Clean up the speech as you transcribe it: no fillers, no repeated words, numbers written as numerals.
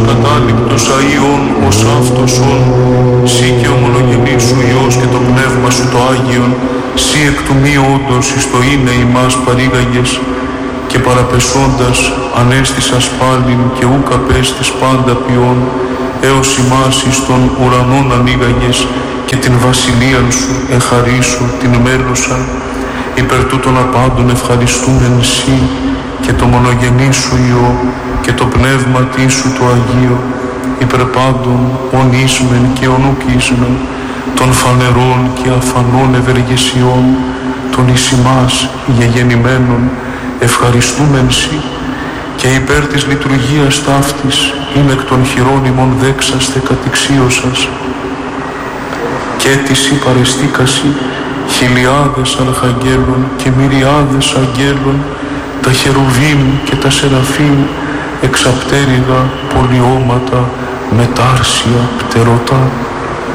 κατάληπτος αΐων ως αυτοσον, σύ και ομολογενής σου Υιός και το Πνεύμα σου το Άγιον, σύ εκ του μη όντως εις το είναι ημάς παρήγαγες, και παραπεσώντας ανέστησας πάλιν και ούκ απέστης πάντα ποιόν, έως ημάς εις των ουρανών ανοίγαγες και την βασιλείαν σου εχαρίσου την μέλουσαν, υπερ τούτων απάντων ευχαριστούμεν σύ και το μονογενή σου Υιό και το πνεύματί σου το Αγίο, υπερ πάντων ον ίσμεν και ον ουκ ίσμεν, των φανερών και αφανών ευεργεσιών, των εις ημάς γεγεννημένων ευχαριστούμεν σοι, και υπέρ της λειτουργίας ταύτης είναι εκ των χειρών ημών δέξαστε κατηξίωσας, και της παρεστήκασι χιλιάδες αρχαγγέλων και μυριάδες αγγέλων, τα χερουβίμ και τα σεραφείμ, εξαπτέρυγα πολιώματα, μετάρσια πτερωτά,